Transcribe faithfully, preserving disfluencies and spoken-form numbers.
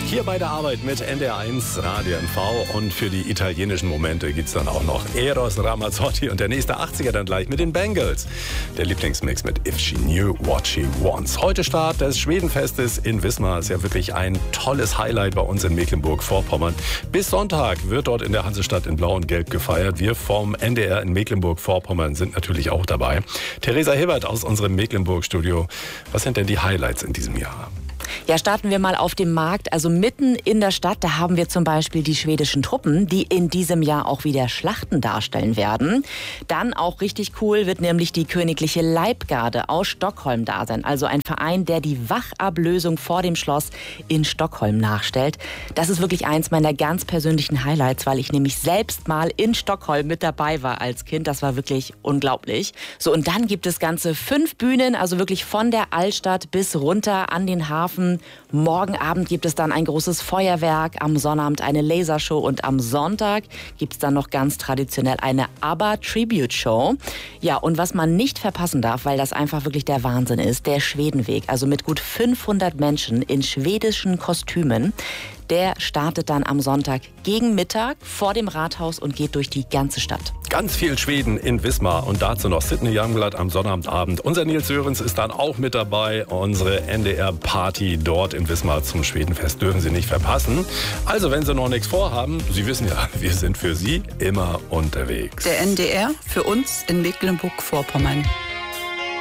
Hier bei der Arbeit mit N D R eins Radio M V und für die italienischen Momente gibt es dann auch noch Eros Ramazzotti und der nächste achtziger dann gleich mit den Bangles. Der Lieblingsmix mit If She Knew What She Wants. Heute Start des Schwedenfestes in Wismar. Ist ja wirklich ein tolles Highlight bei uns in Mecklenburg-Vorpommern. Bis Sonntag wird dort in der Hansestadt in Blau und Gelb gefeiert. Wir vom N D R in Mecklenburg-Vorpommern sind natürlich auch dabei. Theresa Hibbert aus unserem Mecklenburg-Studio. Was sind denn die Highlights in diesem Jahr? Ja, starten wir mal auf dem Markt, also mitten in der Stadt. Da haben wir zum Beispiel die schwedischen Truppen, die in diesem Jahr auch wieder Schlachten darstellen werden. Dann auch richtig cool wird nämlich die Königliche Leibgarde aus Stockholm da sein. Also ein Verein, der die Wachablösung vor dem Schloss in Stockholm nachstellt. Das ist wirklich eins meiner ganz persönlichen Highlights, weil ich nämlich selbst mal in Stockholm mit dabei war als Kind. Das war wirklich unglaublich. So, und dann gibt es ganze fünf Bühnen, also wirklich von der Altstadt bis runter an den Hafen. Morgen Abend gibt es dann ein großes Feuerwerk, am Sonnabend eine Lasershow und am Sonntag gibt es dann noch ganz traditionell eine ABBA-Tribute-Show. Ja, und was man nicht verpassen darf, weil das einfach wirklich der Wahnsinn ist, der Schwedenweg, also mit gut fünfhundert Menschen in schwedischen Kostümen. Der startet dann am Sonntag gegen Mittag vor dem Rathaus und geht durch die ganze Stadt. Ganz viel Schweden in Wismar und dazu noch Sidney Youngblood am Sonnabendabend. Unser Nils Sörens ist dann auch mit dabei. Unsere N D R-Party dort in Wismar zum Schwedenfest dürfen Sie nicht verpassen. Also wenn Sie noch nichts vorhaben, Sie wissen ja, wir sind für Sie immer unterwegs. Der N D R für uns in Mecklenburg-Vorpommern.